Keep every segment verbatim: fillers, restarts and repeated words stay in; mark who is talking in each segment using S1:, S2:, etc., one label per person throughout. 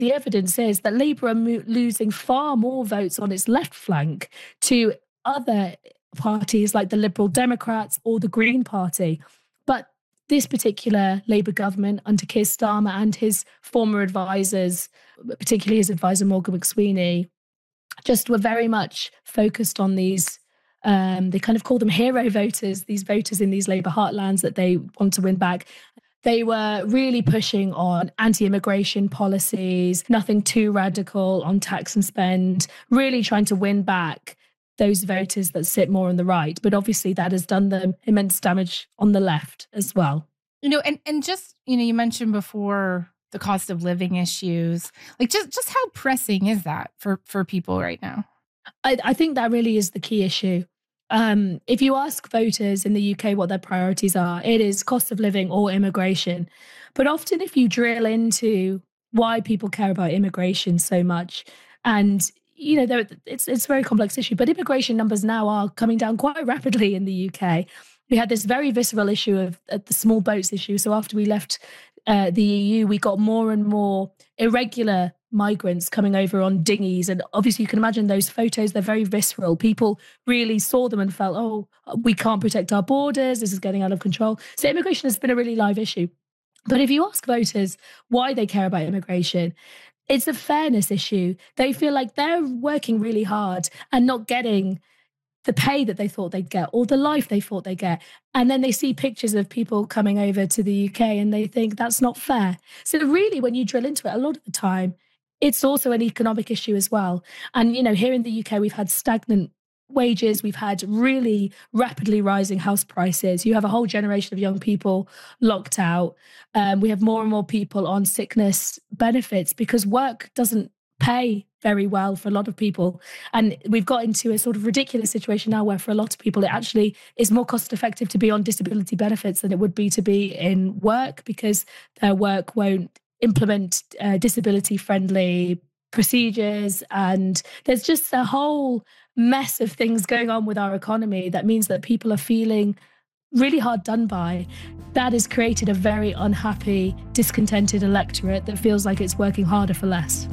S1: the evidence is that Labour are mo- losing far more votes on its left flank to other parties like the Liberal Democrats or the Green Party. But this particular Labour government under Keir Starmer and his former advisors, particularly his advisor Morgan McSweeney, just were very much focused on these, um, they kind of call them hero voters, these voters in these Labour heartlands that they want to win back. They were really pushing on anti-immigration policies, nothing too radical on tax and spend, really trying to win back those voters that sit more on the right. But obviously that has done them immense damage on the left as well.
S2: You know, and, and just, you know, you mentioned before the cost of living issues, like just, just how pressing is that for, for people right now?
S1: I, I think that really is the key issue. Um, if you ask voters in the U K what their priorities are, it is cost of living or immigration. But often if you drill into why people care about immigration so much, and you know, there, it's it's a very complex issue, but immigration numbers now are coming down quite rapidly in the U K. We had this very visceral issue of uh, the small boats issue. So after we left uh, the E U, we got more and more irregular migrants coming over on dinghies. And obviously you can imagine those photos, they're very visceral. People really saw them and felt, oh, we can't protect our borders. This is getting out of control. So immigration has been a really live issue. But if you ask voters why they care about immigration, it's a fairness issue. They feel like they're working really hard and not getting the pay that they thought they'd get or the life they thought they'd get. And then they see pictures of people coming over to the U K and they think that's not fair. So really, when you drill into it, a lot of the time, it's also an economic issue as well. And, you know, here in the U K, we've had stagnant wages. We've had really rapidly rising house prices. You have a whole generation of young people locked out. Um, we have more and more people on sickness benefits because work doesn't pay very well for a lot of people. And we've got into a sort of ridiculous situation now where for a lot of people, it actually is more cost effective to be on disability benefits than it would be to be in work because their work won't implement uh, disability friendly procedures. And there's just a whole mess of things going on with our economy that means that people are feeling really hard done by. That has created a very unhappy, discontented electorate that feels like it's working harder for less.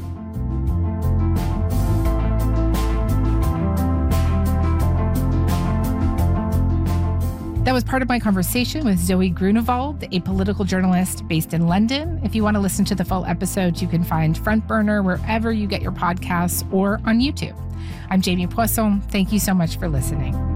S2: That was part of my conversation with Zoe Grunewald, a political journalist based in London. If you want to listen to the full episode, you can find Front Burner wherever you get your podcasts or on YouTube. I'm Jamie Poisson. Thank you so much for listening.